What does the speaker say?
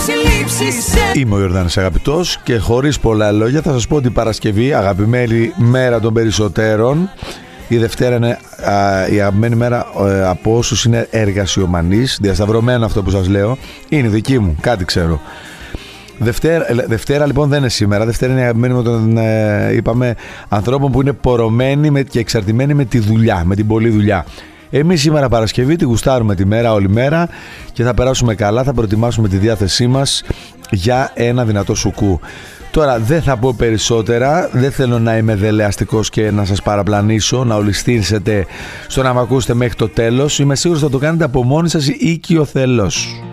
Είμαι ο Ιορδάνης Αγαπητός και χωρίς πολλά λόγια θα σας πω ότι η Παρασκευή, αγαπημένη μέρα των περισσότερων, η Δευτέρα είναι η αγαπημένη μέρα από όσους είναι εργασιομανείς. Διασταυρωμένο αυτό που σας λέω, είναι δική μου, κάτι ξέρω. Δευτέρα λοιπόν δεν είναι σήμερα. Δευτέρα είναι αγαπημένη με τον είπαμε ανθρώπων που είναι πορωμένοι και εξαρτημένοι με τη δουλειά, με την πολλή δουλειά. Εμείς σήμερα Παρασκευή τη γουστάρουμε τη μέρα, όλη μέρα, και θα περάσουμε καλά, θα προετοιμάσουμε τη διάθεσή μας για ένα δυνατό σουκού. Τώρα δεν θα πω περισσότερα, δεν θέλω να είμαι δελεαστικός και να σας παραπλανήσω, να ολιστήσετε στο να με ακούσετε μέχρι το τέλος. Είμαι σίγουρος θα το κάνετε από μόνοι σας ή οικειοθελώς.